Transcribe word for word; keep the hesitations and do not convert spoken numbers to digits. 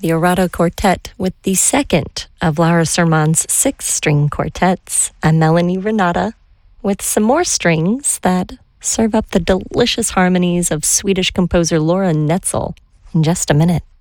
the Orado Quartet with the second of Laura Sermon's six string quartets. I'm Melanie Renata with some more strings that serve up the delicious harmonies of Swedish composer Laura Netzel in just a minute.